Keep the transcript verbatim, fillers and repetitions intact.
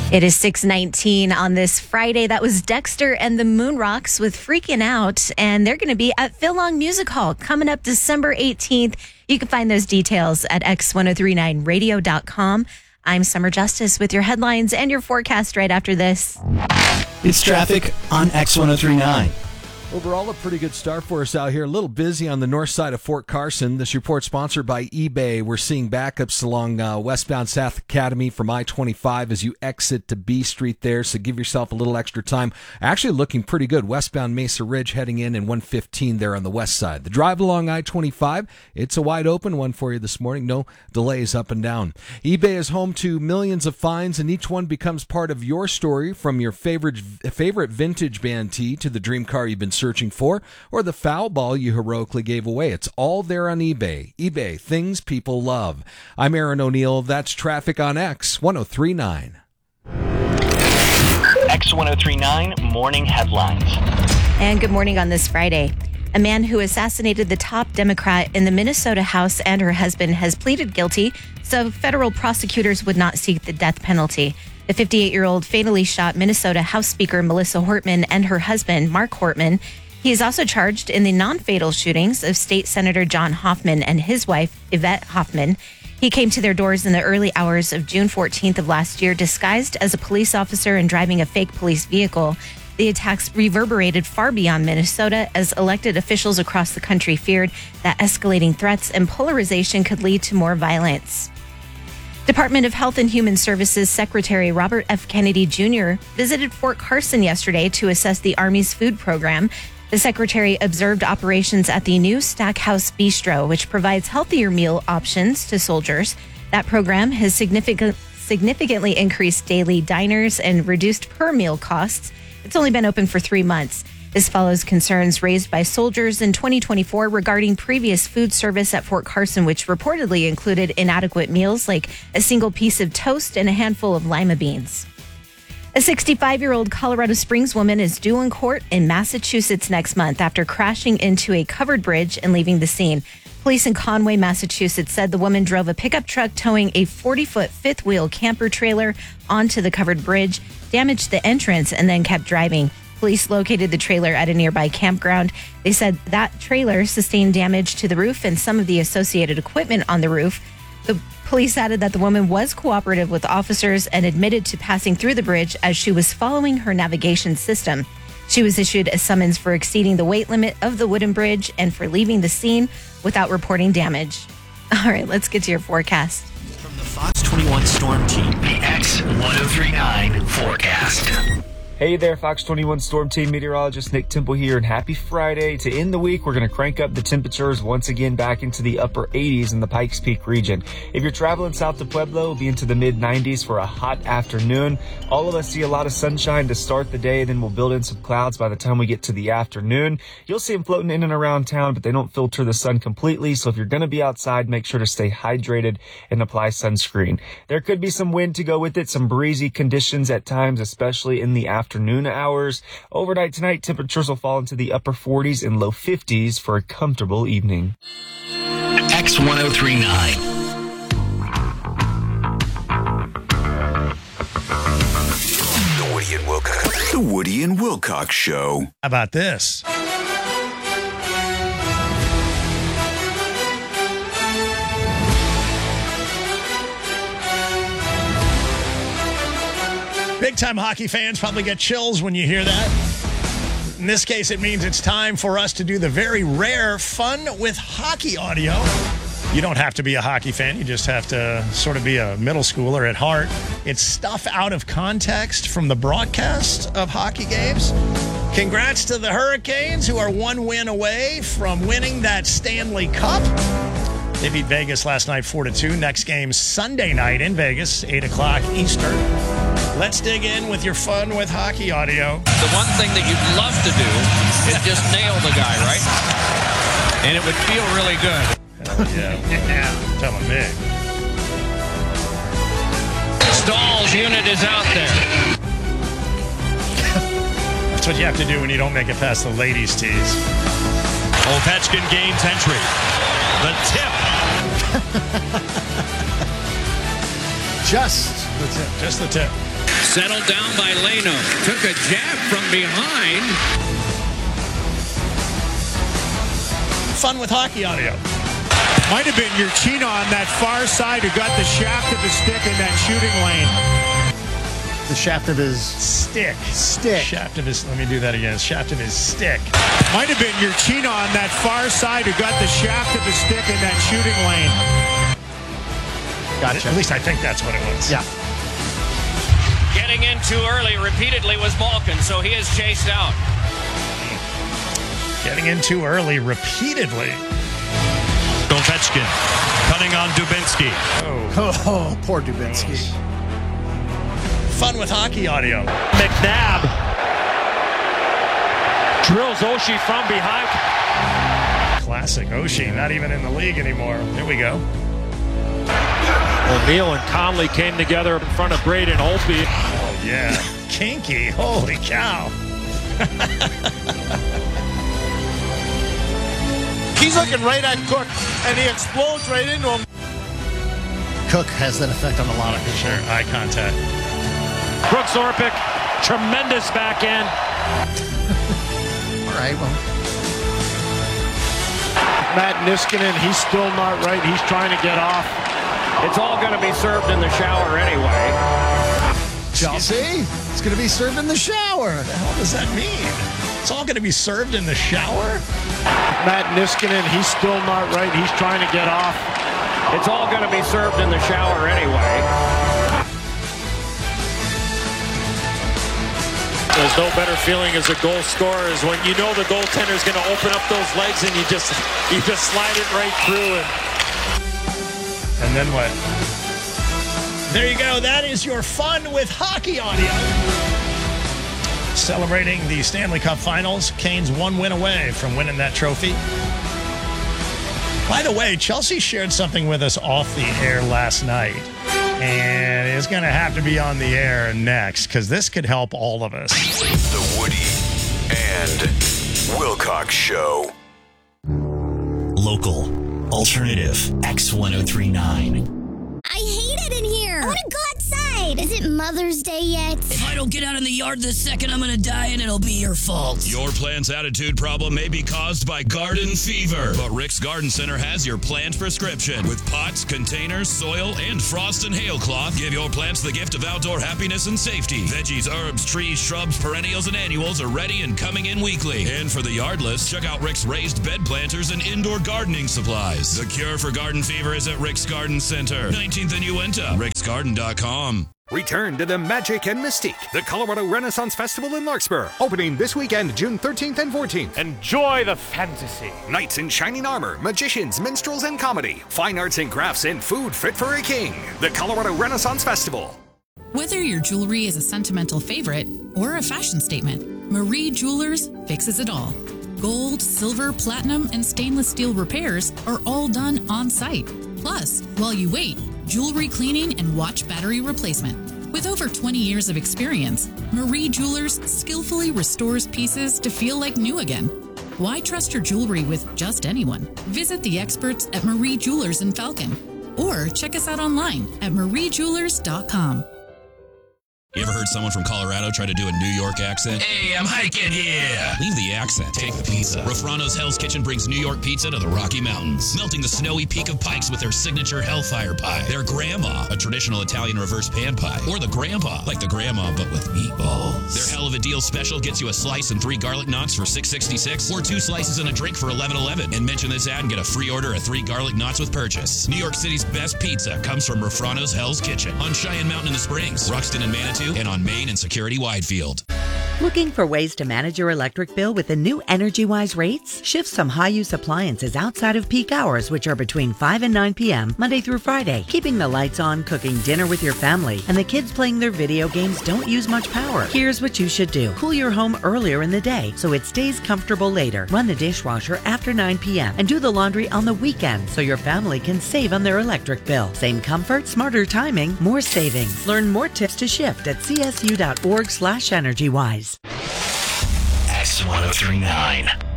It is six nineteen on this Friday. That was Dexter and the Moonrocks with Freaking Out, and they're going to be at Phil Long Music Hall coming up December eighteenth. You can find those details at x ten thirty-nine radio dot com. I'm Summer Justice with your headlines and your forecast right after this. It's traffic on X ten thirty-nine. Overall, a pretty good start for us out here. A little busy on the north side of Fort Carson. This report sponsored by eBay. We're seeing backups along uh, westbound South Academy from I twenty-five as you exit to B Street there, so give yourself a little extra time. Actually looking pretty good. Westbound Mesa Ridge heading in and one fifteen there on the west side. The drive along I twenty-five, it's a wide open one for you this morning. No delays up and down. eBay is home to millions of finds, and each one becomes part of your story, from your favorite favorite vintage band tee to the dream car you've been searching for, or the foul ball you heroically gave away. It's all there on eBay. eBay, things people love. I'm Aaron O'Neill. That's traffic on X ten thirty-nine. X ten thirty-nine Morning Headlines. And good morning on this Friday. A man who assassinated the top Democrat in the Minnesota House and her husband has pleaded guilty, so federal prosecutors would not seek the death penalty. The fifty-eight-year-old fatally shot Minnesota House Speaker Melissa Hortman and her husband, Mark Hortman. He is also charged in the non-fatal shootings of State Senator John Hoffman and his wife, Yvette Hoffman. He came to their doors in the early hours of June fourteenth of last year, disguised as a police officer and driving a fake police vehicle. The attacks reverberated far beyond Minnesota as elected officials across the country feared that escalating threats and polarization could lead to more violence. Department of Health and Human Services Secretary Robert F. Kennedy Junior visited Fort Carson yesterday to assess the Army's food program. The secretary observed operations at the new Stackhouse Bistro, which provides healthier meal options to soldiers. That program has significant, significantly increased daily diners and reduced per meal costs. It's only been open for three months. This follows concerns raised by soldiers in twenty twenty-four regarding previous food service at Fort Carson, which reportedly included inadequate meals like a single piece of toast and a handful of lima beans. A sixty-five-year-old Colorado Springs woman is due in court in Massachusetts next month after crashing into a covered bridge and leaving the scene. Police in Conway, Massachusetts said the woman drove a pickup truck towing a forty-foot fifth-wheel camper trailer onto the covered bridge, damaged the entrance, and then kept driving. Police located the trailer at a nearby campground. They said that trailer sustained damage to the roof and some of the associated equipment on the roof. The police added that the woman was cooperative with officers and admitted to passing through the bridge as she was following her navigation system. She was issued a summons for exceeding the weight limit of the wooden bridge and for leaving the scene without reporting damage. All right, let's get to your forecast. From the Fox twenty-one Storm Team, The X ten thirty-nine Forecast. Hey there, Fox twenty-one Storm Team meteorologist Nick Temple here, and happy Friday. To end the week, we're going to crank up the temperatures once again back into the upper eighties in the Pikes Peak region. If you're traveling south to Pueblo, it'll be into the mid nineties for a hot afternoon. All of us see a lot of sunshine to start the day, and then we'll build in some clouds by the time we get to the afternoon. You'll see them floating in and around town, but they don't filter the sun completely, so if you're going to be outside, make sure to stay hydrated and apply sunscreen. There could be some wind to go with it, some breezy conditions at times, especially in the afternoon. Afternoon hours. Overnight tonight, temperatures will fall into the upper forties and low fifties for a comfortable evening. X ten thirty-nine. The Woody and Wilcox. The Woody and Wilcox Show. How about this? Big-time hockey fans probably get chills when you hear that. In this case, it means it's time for us to do the very rare Fun with Hockey audio. You don't have to be a hockey fan. You just have to sort of be a middle schooler at heart. It's stuff out of context from the broadcast of hockey games. Congrats to the Hurricanes, who are one win away from winning that Stanley Cup. They beat Vegas last night four to two. Next game Sunday night in Vegas, eight o'clock Eastern. Let's dig in with your Fun with Hockey audio. The one thing that you'd love to do is just nail the guy, right? And it would feel really good. Hell yeah. Yeah. Telling me. Stahl's unit is out there. That's what you have to do when you don't make it past the ladies' tees. Ovechkin gains entry. The tip. Just the tip. Just the tip. Settled down by Leno. Took a jab from behind. Fun with hockey audio. Might have been Urchina on that far side who got the shaft of his stick in that shooting lane. The shaft of his stick. Stick. Shaft of his, let me do that again. Shaft of his stick. Might have been Urchina on that far side who got the shaft of his stick in that shooting lane. Gotcha. At least I think that's what it was. Yeah. Getting in too early repeatedly was Malkin, so he is chased out. Getting in too early repeatedly. Ovechkin cutting on Dubinsky. Oh, oh poor Dubinsky. Fun with hockey audio. McNabb drills Oshie from behind. Classic Oshie, not even in the league anymore. Here we go. O'Neill and Conley came together in front of Braden Holtby. Oh, yeah. Kinky. Holy cow. He's looking right at Cook, and he explodes right into him. Cook has that effect on a lot of people. Sure, eye contact. Brooks Orpik, tremendous backhand. All right, well. Matt Niskanen, he's still not right. He's trying to get off. It's all going to be served in the shower anyway. Chelsea, it's going to be served in the shower. What the hell does that mean? It's all going to be served in the shower? Matt Niskanen, he's still not right. He's trying to get off. It's all going to be served in the shower anyway. There's no better feeling as a goal scorer is when you know the goaltender is going to open up those legs and you just you just slide it right through. And, and then what? There you go. That is your Fun with Hockey audio. Celebrating the Stanley Cup Finals. Canes one win away from winning that trophy. By the way, Chelsea shared something with us off the air last night. And it's going to have to be on the air next because this could help all of us. The Woody and Wilcox Show. Local, alternative, X ten thirty-nine. I hate it in here. I want to go outside. Is it Mother's Day yet? If I don't get out in the yard this second, I'm going to die and it'll be your fault. Your plant's attitude problem may be caused by garden fever, but Rick's Garden Center has your plant prescription. With pots, containers, soil, and frost and hail cloth, give your plants the gift of outdoor happiness and safety. Veggies, herbs, trees, shrubs, perennials, and annuals are ready and coming in weekly. And for the yardless, check out Rick's raised bed planters and indoor gardening supplies. The cure for garden fever is at Rick's Garden Center, nineteenth and Uinta, ricks garden dot com. Return to the magic and mystique. The Colorado Renaissance Festival in Larkspur. Opening this weekend, June thirteenth and fourteenth. Enjoy the fantasy. Knights in shining armor, magicians, minstrels, and comedy. Fine arts and crafts and food fit for a king. The Colorado Renaissance Festival. Whether your jewelry is a sentimental favorite or a fashion statement, Marie Jewelers fixes it all. Gold, silver, platinum, and stainless steel repairs are all done on site. Plus, while you wait, jewelry cleaning and watch battery replacement. With over twenty years of experience, Marie Jewelers skillfully restores pieces to feel like new again. Why trust your jewelry with just anyone? Visit the experts at Marie Jewelers in Falcon or check us out online at marie jewelers dot com. You ever heard someone from Colorado try to do a New York accent? Hey, I'm hiking here. Leave the accent. Take the pizza. Rafrano's Hell's Kitchen brings New York pizza to the Rocky Mountains, melting the snowy peak of Pikes with their signature Hellfire Pie, their Grandma, a traditional Italian reverse pan pie, or the Grandpa, like the Grandma but with meatballs. Their Hell of a Deal special gets you a slice and three garlic knots for six sixty-six, or two slices and a drink for eleven eleven. And mention this ad and get a free order of three garlic knots with purchase. New York City's best pizza comes from Rafrano's Hell's Kitchen on Cheyenne Mountain in the Springs, Ruxton and Manitou, and on Main and Security Widefield. Looking for ways to manage your electric bill with the new EnergyWise rates? Shift some high-use appliances outside of peak hours, which are between five and nine p.m. Monday through Friday. Keeping the lights on, cooking dinner with your family, and the kids playing their video games don't use much power. Here's what you should do. Cool your home earlier in the day so it stays comfortable later. Run the dishwasher after nine p.m. and do the laundry on the weekend so your family can save on their electric bill. Same comfort, smarter timing, more savings. Learn more tips to shift at c s u dot org slash energy wise. X ten thirty-nine.